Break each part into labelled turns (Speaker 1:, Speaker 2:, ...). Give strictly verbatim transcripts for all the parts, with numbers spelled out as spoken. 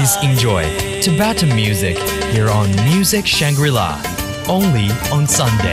Speaker 1: Please enjoy Tibetan music here on Music Shangri-La, only on Sunday.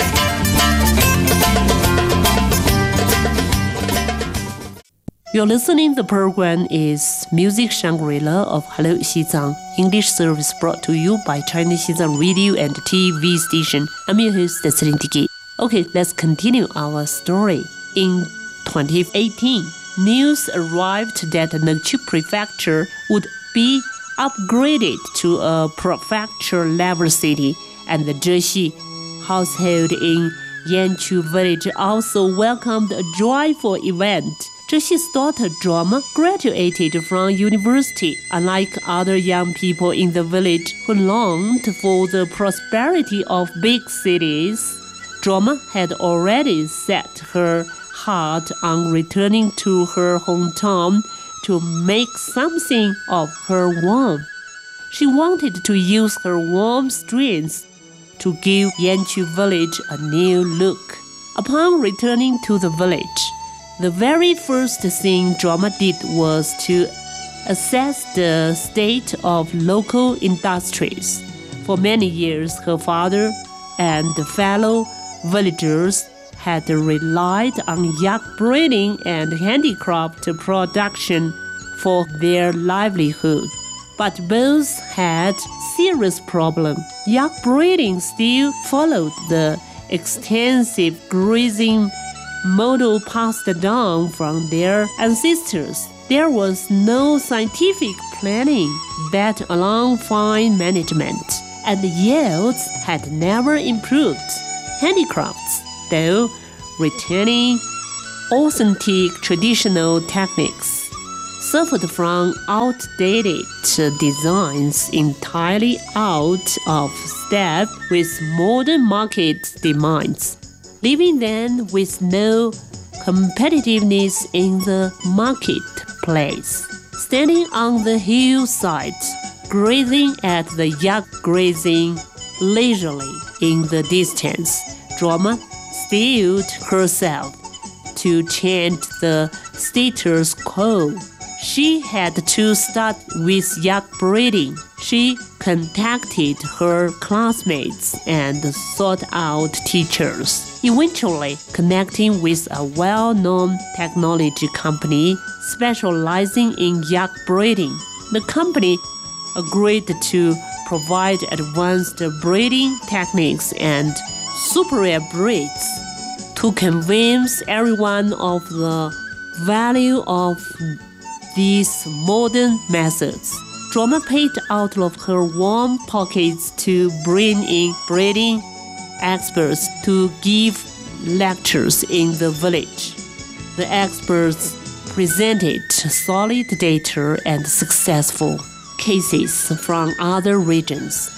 Speaker 2: You're listening. The program is Music Shangri-La of Hello Xizang, English service brought to you by China Xizang Radio and T V station. I'm your host, Celine Digi. Okay, let's continue our story. In twenty eighteen, news arrived that Ningqi Prefecture would be upgraded to a prefecture-level city, and the Zhexi household in Yanqiu village also welcomed a joyful event. Zhexi's daughter Zhuoma graduated from university. Unlike other young people in the village who longed for the prosperity of big cities, Zhuoma had already set her heart on returning to her hometown to make something of her warmth. She wanted to use her warm strength to give Yanqiu village a new look. Upon returning to the village, the very first thing Zhuoma did was to assess the state of local industries. For many years, her father and fellow villagers had relied on yak breeding and handicraft production for their livelihood. But both had serious problems. Yak breeding still followed the extensive grazing model passed down from their ancestors. There was no scientific planning, bet along fine management, and the yields had never improved. Handicrafts, though, retaining authentic traditional techniques, suffered from outdated designs entirely out of step with modern market demands, leaving them with no competitiveness in the marketplace. Standing on the hillside, grazing at the yak grazing leisurely in the distance, Zhuoma steeled herself to change the status quo. She had to start with yak breeding. She contacted her classmates and sought out teachers, eventually connecting with a well-known technology company specializing in yak breeding. The company agreed to provide advanced breeding techniques and superior breeds. To convince everyone of the value of these modern methods, Zhuoma paid out of her warm pockets to bring in breeding experts to give lectures in the village. The experts presented solid data and successful cases from other regions.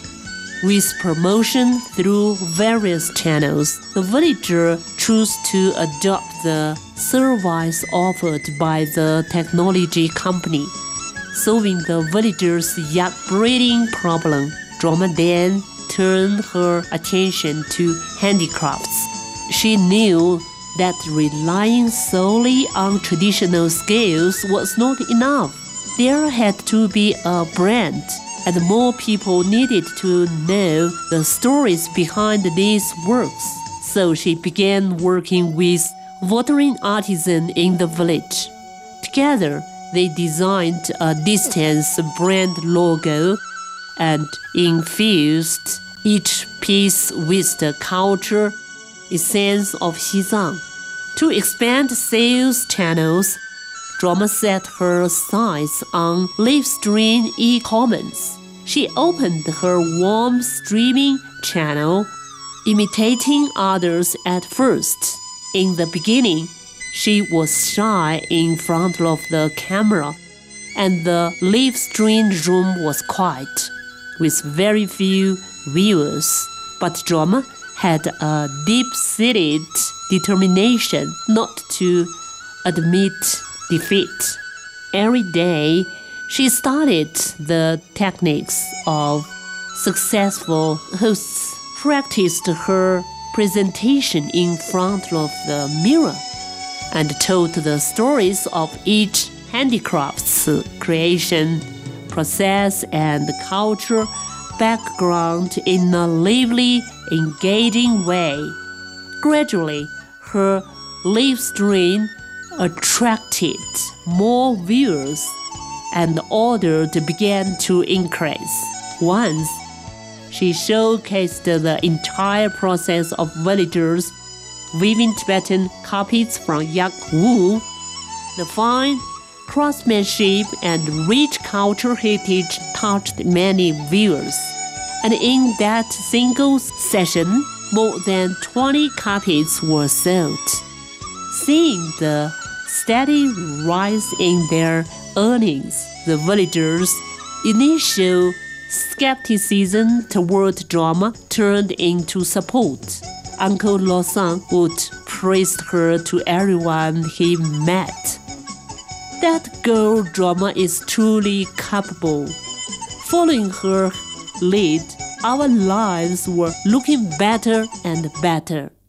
Speaker 2: With promotion through various channels, the villager chose to adopt the service offered by the technology company, solving the villagers' yak breeding problem. Zhuoma then turned her attention to handicrafts. She knew that relying solely on traditional skills was not enough. There had to be a brand, and more people needed to know the stories behind these works. So she began working with watering artisans in the village. Together, they designed a distance brand logo and infused each piece with the culture essence of Xizang. To expand sales channels, Zhuoma set her sights on live-stream e-commerce. She opened her warm streaming channel, imitating others at first. In the beginning, she was shy in front of the camera, and the live stream room was quiet, with very few viewers. But Zhuoma had a deep-seated determination not to admit defeat. Every day, she studied the techniques of successful hosts, practiced her presentation in front of the mirror, and told the stories of each handicraft's creation process and culture background in a lively, engaging way. Gradually, her live stream attracted more viewers, and the order began to increase. Once, she showcased the entire process of villagers weaving Tibetan carpets from yak wool. The fine craftsmanship and rich cultural heritage touched many viewers. And in that single session, more than twenty carpets were sold. Seeing the steady rise in their earnings, the villagers' initial skepticism toward drama turned into support. Uncle Lawson would praise her to everyone he met. That girl drama is truly capable. Following her lead, our lives were looking better and better.